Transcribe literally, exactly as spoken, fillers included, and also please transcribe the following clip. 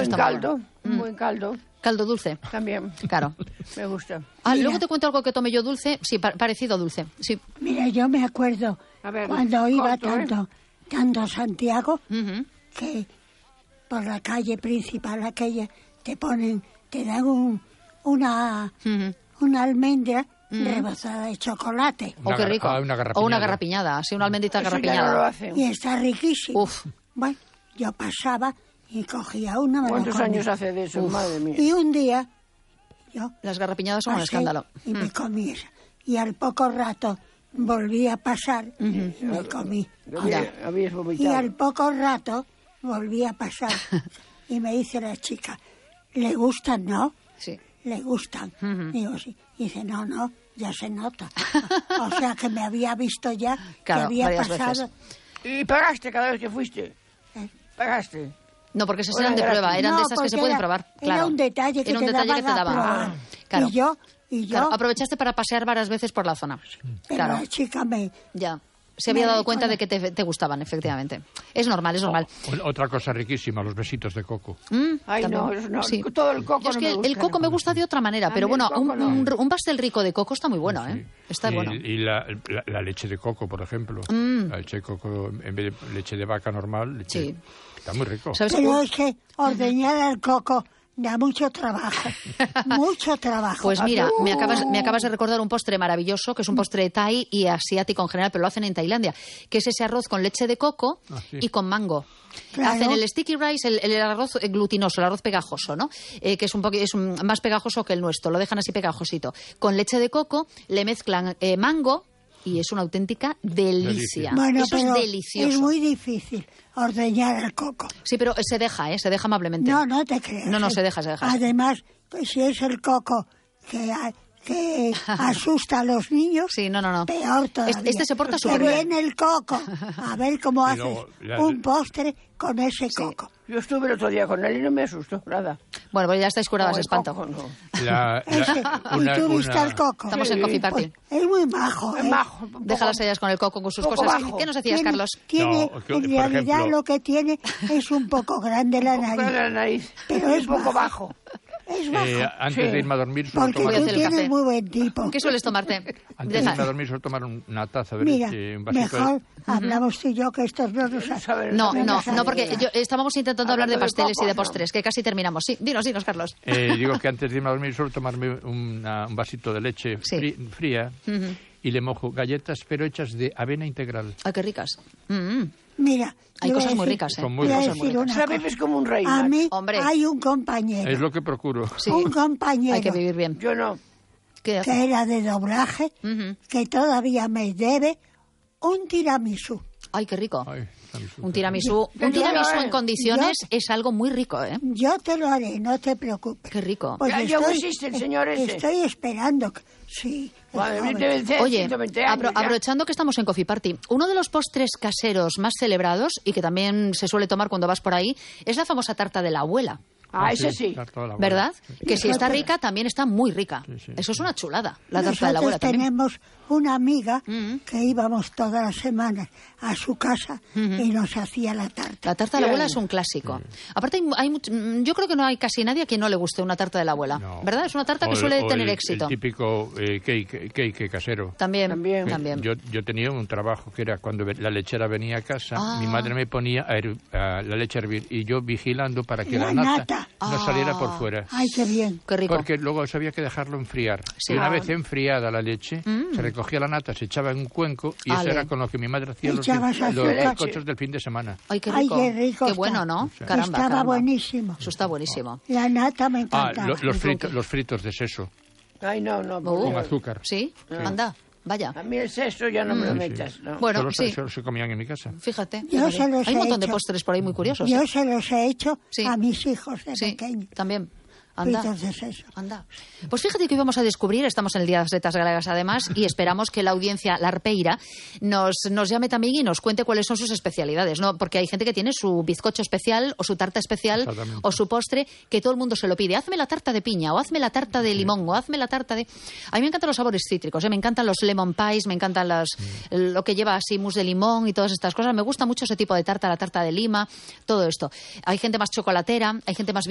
buen Está caldo, bueno. un Mm. buen caldo. Caldo dulce. También. Claro. Me gusta. Ah, Mira. luego te cuento algo que tomé yo dulce. Sí, pa- parecido a dulce. Sí. Mira, yo me acuerdo A ver, cuando iba corto, ¿eh? tanto, tanto a Santiago, Ujú. que por la calle principal aquella te ponen, te dan un, una, Ujú. una almendra rebozada de chocolate. Oh, qué rico. Ah, una o una garrapiñada. garrapiñada. Sí, una almendrita Eso ya no lo garrapiñada. hace. Y está riquísimo. Uf. Bueno, yo pasaba y cogía una, me la ¿Cuántos comía. años hace de eso? Madre mía. Y un día yo Las garrapiñadas son un pasé escándalo. y me Mm. comí esa. Y al poco rato volví a pasar y me comí. Había- Habías Y vomitado. al poco rato volví a pasar y me dice la chica, ¿le gustan, no? Sí. Le gustan. Ujú. Digo, sí. Y dice, no, no, ya se nota. O sea que me había visto ya Claro, que había varias pasado. veces. ¿Y pagaste cada vez que fuiste? ¿Eh? ¿Pagaste? No, porque esas Bueno, eran de gratis. prueba, eran No, de esas que se porque pueden era- probar. era Claro. un detalle que Era un te detalle daban que te a daban. probar. Ah, claro. Y yo, y yo, Claro, aprovechaste para pasear varias veces por la zona. pero Claro, la chica me... ya. Se había me dado dijo cuenta la- de que te, te gustaban, efectivamente. Es normal, es normal. O- Otra cosa riquísima, los besitos de coco. Mm, Ay, también. no, eso no. Sí. Todo el coco Yo es no que me el- gusta. el coco me gusta de otra manera, A pero mí el bueno, coco un, no. un- un pastel rico de coco está muy bueno, ¿eh? Está y, bueno. y la, la- la leche de coco, por ejemplo. Mm. La leche de coco, en vez de leche de vaca normal, leche- Sí. está muy rico. ¿Sabes? Pero Un- es que ordeñar el coco da mucho trabajo, mucho trabajo. Pues mira, me acabas, me acabas de recordar un postre maravilloso, que es un postre thai y asiático en general, pero lo hacen en Tailandia, que es ese arroz con leche de coco Ah, sí. y con mango. Claro. Hacen el sticky rice, el, el arroz glutinoso, el arroz pegajoso, ¿no? Eh, que es un poco, es un- más pegajoso que el nuestro, lo dejan así pegajosito. Con leche de coco le mezclan eh, mango y es una auténtica delicia. Delicia. Bueno, Eso pero es delicioso. es muy difícil ordeñar el coco. Sí, pero se deja, ¿eh? Se deja amablemente. No, no te creas. No, no, ¿eh? se deja, se deja. Además, pues, si es el coco que, a- que asusta a los niños, Sí, no, no, no. peor todavía. Este- este se porta Que superbién. viene el coco, a ver cómo Y haces luego, la- un postre con ese coco. Yo estuve el otro día con él y no me asustó nada. Bueno, pues ya estáis curadas de Como el espanto. coco, no. La- la- Ese, una- y tú viste una- al coco. Estamos en Coffee Party. Pues es muy majo, Es ¿eh? majo. un poco- Déjalas ellas con el coco, con sus poco cosas. bajo. ¿Qué nos decías, Tiene- Carlos? Tiene, No, que, en por realidad ejemplo- lo que tiene es un poco grande la un poco nariz. de la nariz. Pero Y es un poco bajo. bajo. Es bajo. eh, antes Sí. de irme a dormir, suelo Porque tomar, Voy a tú hacer el tienes café. muy buen tipo. ¿Qué sueles tomarte? antes de Deja- irme a dormir suelo tomar un- una taza de Mira, leche, un vasito de- mejor hablamos tú y yo que estos no nos Saben- No, saben- no, saben- no, porque yo, estábamos intentando hablar de Hablando de pasteles y de cocos, ¿no? postres, que casi terminamos. Sí, dinos, dinos, Carlos. Eh, digo que antes de irme a dormir suelo tomarme una- un vasito de leche Sí. fri- fría Ujú. y le mojo galletas, pero hechas de avena integral. Ay, qué ricas. Mm, mm. Mira, Hay te voy a cosas muy decir- ricas, ¿eh? Son muy te voy a ricas. decir una Sabes, cosa. es como un rey. A macho. mí Hombre. hay un compañero, Es lo que procuro. Sí, un compañero hay que vivir bien. Yo no. ¿Qué hace? que era de doblaje, Ujú. que todavía me debe un tiramisú. Ay, qué rico. Ay, está muy súper. Un tiramisú, Yo- un yo- tiramisú yo- en condiciones es algo muy rico, ¿eh? Yo te lo haré, no te preocupes. Qué rico. Pues Ya- ya existe el señor ese. Estoy esperando. que- Sí. es Madre mía, joven. debe ser Oye, ciento veinte años apro- ya. aprovechando que estamos en Coffee Party, uno de los postres caseros más celebrados y que también se suele tomar cuando vas por ahí es la famosa tarta de la abuela. Ah, ese sí. tarta de la abuela. ¿Verdad? Que si está rica, también está muy rica. Sí, sí, Eso es sí. una chulada, la tarta de la abuela Nosotros también. tenemos una amiga Mm. que íbamos todas las semanas a su casa y nos hacía la tarta. La tarta de la abuela Bien. es un clásico. Aparte, hay, hay much- mm, yo creo que no hay casi nadie a quien no le guste una tarta de la abuela. No. ¿Verdad? Es una tarta O que el- suele o tener el- éxito. El típico eh, cake, cake casero. También, También. también. Yo, yo tenía un trabajo que era cuando ve- la lechera venía a casa, Ah. mi madre me ponía a, her- a la leche a hervir y yo vigilando para que La la, nata, nata. no Ah. saliera por fuera. Ay, qué bien. Qué rico. Porque luego había que dejarlo enfriar. Sí. Y una Ah. vez enfriada la leche, Mm. se recogía la nata, se echaba en un cuenco y Ale. eso era con lo que mi madre hacía los, Echabas los azúcar. bizcochos del fin de semana. Ay, qué Ay, rico. qué rico. Qué está. bueno, ¿no? Sí. Caramba, Estaba caramba. buenísimo. Eso está buenísimo. La nata me Ah, encantaba. lo- los, Un fritos, tronque. los fritos de seso Ay, no, no. Uh. por con Dios. azúcar. ¿Sí? Anda, vaya. A mí el sexo ya no me lo Sí, sí. metas. No. Bueno, Solo, se- sí. solo se comían en mi casa. Fíjate. Yo fíjate. se los Hay un he montón de hecho. postres por ahí muy curiosos. Yo ¿eh? se los he hecho Sí. a mis hijos de Sí, pequeños. también. Anda. Fritos de seso. Anda. Pues fíjate que hoy vamos a descubrir, estamos en el Día de las Letras Galegas además, y esperamos que la audiencia larpeira nos, nos llame también y nos cuente cuáles son sus especialidades, ¿no? Porque hay gente que tiene su bizcocho especial o su tarta especial Exactamente. o su postre que todo el mundo se lo pide. Hazme la tarta de piña o hazme la tarta de limón o hazme la tarta de... A mí me encantan los sabores cítricos, ¿eh? Me encantan los lemon pies, me encantan las, lo que lleva así mousse de limón y todas estas cosas. Me gusta mucho ese tipo de tarta, la tarta de lima, todo esto. Hay gente más chocolatera, hay gente más